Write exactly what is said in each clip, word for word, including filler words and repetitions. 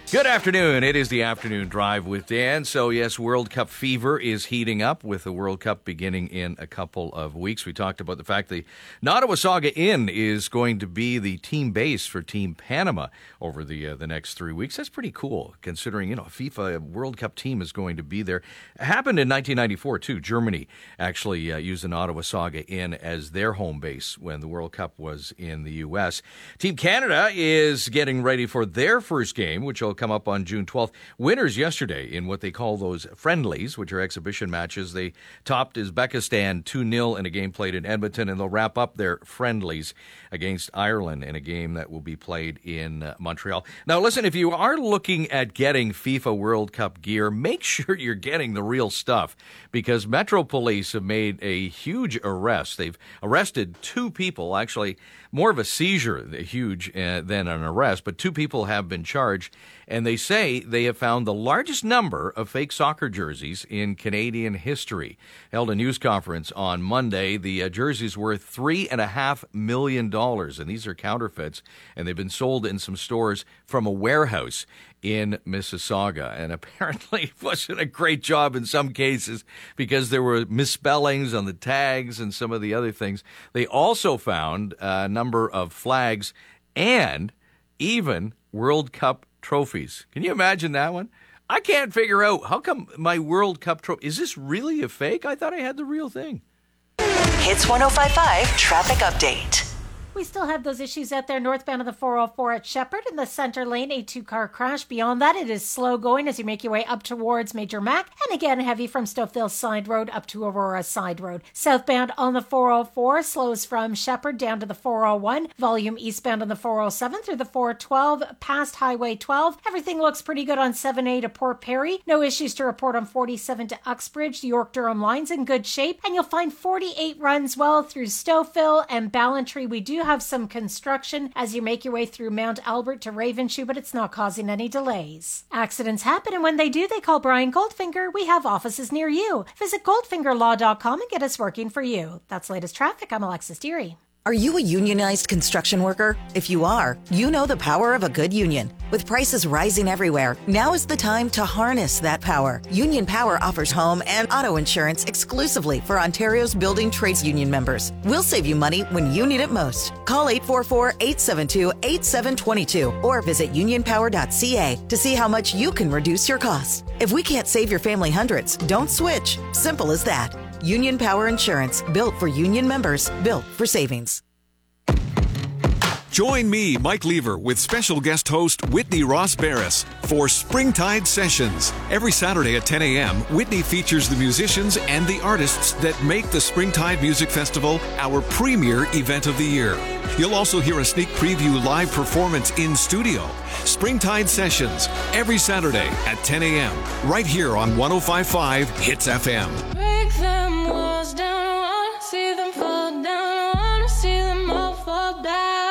Good afternoon. It is the afternoon drive with Dan. So, yes, World Cup fever is heating up with the World Cup beginning in a couple of weeks. We talked about the fact the Nottawasaga Inn is going to be the team base for Team Panama over the uh, the next three weeks. That's pretty cool, considering, you know, a FIFA World Cup team is going to be there. It happened in nineteen ninety-four, too. Germany actually uh, used the Nottawasaga Inn as their home base when the World Cup was in the U S. Team Canada is getting ready for their first game, which will come up on June twelfth. Winners yesterday in what they call those friendlies, which are exhibition matches. They topped Uzbekistan two nil in a game played in Edmonton, and they'll wrap up their friendlies against Ireland in a game that will be played in uh, Montreal. Now, listen, if you are looking at getting FIFA World Cup gear, make sure you're getting the real stuff, because Metro Police have made a huge arrest. They've arrested two people, actually more of a seizure, huge, uh, than an arrest, but two people have been charged. And they say they have found the largest number of fake soccer jerseys in Canadian history. Held a news conference on Monday. The uh, jerseys worth three and a half million dollars, and these are counterfeits, and they've been sold in some stores from a warehouse in Mississauga. And apparently it wasn't a great job in some cases, because there were misspellings on the tags and some of the other things. They also found a number of flags and even World Cup trophies. Can you imagine that one? I can't figure out, how come my World Cup trophy, is this really a fake? I thought I had the real thing. Hits one oh five point five traffic update. We still have those issues out there northbound of the four oh four at Shepherd in the center lane, a two-car crash. Beyond that, it is slow going as you make your way up towards Major Mac, and again heavy from Stouffville Side Road up to Aurora Side Road. Southbound on the four oh four slows from Shepherd down to the four oh one, volume eastbound on the four oh seven through the four twelve, past Highway twelve. Everything looks pretty good on seven A to Port Perry. No issues to report on forty-seven to Uxbridge. The York-Durham line's in good shape, and you'll find forty-eight runs well through Stouffville and Ballantrae. We do have some construction as you make your way through Mount Albert to Ravenshoe, but it's not causing any delays. Accidents happen, and when they do, they call Brian Goldfinger. We have offices near you. Visit goldfinger law dot com and get us working for you. That's latest traffic. I'm Alexis Deary. Are you a unionized construction worker? If you are, you know the power of a good union. With prices rising everywhere, now is the time to harness that power. Union Power offers home and auto insurance exclusively for Ontario's building trades union members. We'll save you money when you need it most. Call eight four four, eight seven two, eight seven two two or visit union power dot c a to see how much you can reduce your costs. If we can't save your family hundreds, don't switch. Simple as that. Union Power Insurance, built for union members, built for savings. Join me, Mike Lever, with special guest host Whitney Ross Barris for Springtide Sessions. Every Saturday at ten a.m., Whitney features the musicians and the artists that make the Springtide Music Festival our premier event of the year. You'll also hear a sneak preview live performance in studio. Springtide Sessions, every Saturday at ten a.m., right here on one oh five point five Hits F M. Break them walls down, I wanna see them fall down, I wanna see them all fall down.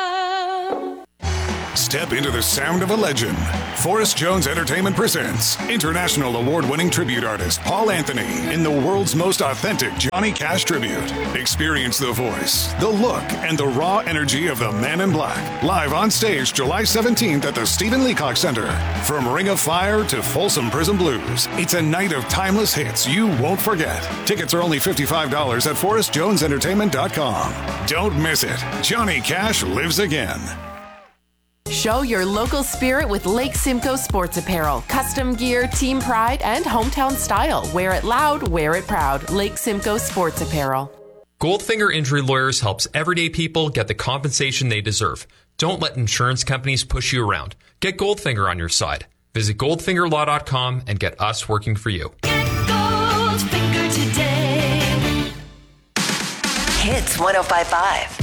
Step into the sound of a legend. Forrest Jones Entertainment presents international award-winning tribute artist Paul Anthony in the world's most authentic Johnny Cash tribute. Experience the voice, the look, and the raw energy of the Man in Black. Live on stage July seventeenth at the Stephen Leacock Center. From Ring of Fire to Folsom Prison Blues, it's a night of timeless hits you won't forget. Tickets are only fifty-five dollars at forrest jones entertainment dot com. Don't miss it. Johnny Cash lives again. Show your local spirit with Lake Simcoe Sports Apparel. Custom gear, team pride, and hometown style. Wear it loud, wear it proud. Lake Simcoe Sports Apparel. Goldfinger Injury Lawyers helps everyday people get the compensation they deserve. Don't let insurance companies push you around. Get Goldfinger on your side. Visit goldfinger law dot com and get us working for you. Get Goldfinger today. Hits one oh five point five.